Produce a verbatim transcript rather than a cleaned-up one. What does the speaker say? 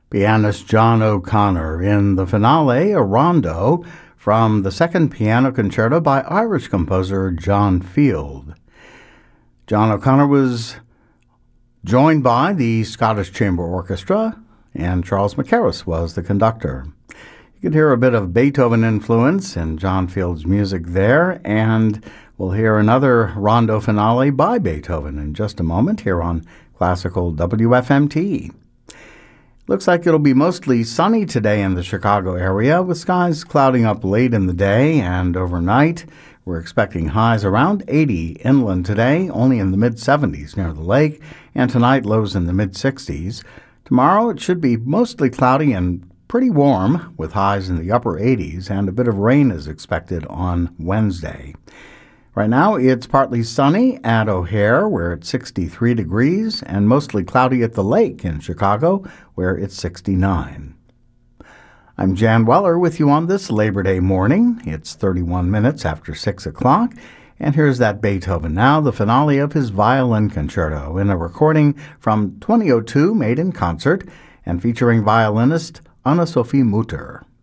Pianist John O'Connor in the finale, a rondo from the second piano concerto by Irish composer John Field. John O'Connor was joined by the Scottish Chamber Orchestra, and Charles Mackerras was the conductor. You could hear a bit of Beethoven influence in John Field's music there, and we'll hear another rondo finale by Beethoven in just a moment here on Classical W F M T. Looks like it'll be mostly sunny today in the Chicago area, with skies clouding up late in the day and overnight. We're expecting highs around eighty inland today, only in the mid seventies near the lake, and tonight lows in the mid sixties. Tomorrow it should be mostly cloudy and pretty warm, with highs in the upper eighties, and a bit of rain is expected on Wednesday. Right now, it's partly sunny at O'Hare, where it's sixty-three degrees, and mostly cloudy at the lake in Chicago, where it's sixty-nine. I'm Jan Weller with you on this Labor Day morning. It's thirty-one minutes after six o'clock, and here's that Beethoven now, the finale of his violin concerto, in a recording from twenty oh two made in concert and featuring violinist Anna-Sophie Mutter.